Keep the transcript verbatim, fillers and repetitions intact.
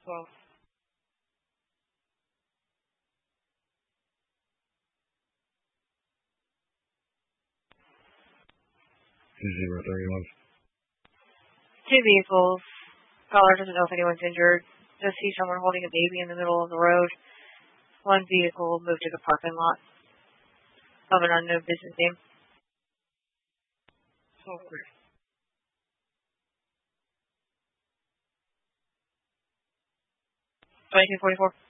twelve. Zero thirty-one. Two vehicles. Caller doesn't know if anyone's injured. Just see someone holding a baby in the middle of the road. One vehicle moved to the parking lot of an unknown business name. twelve clear. twenty-two forty-four.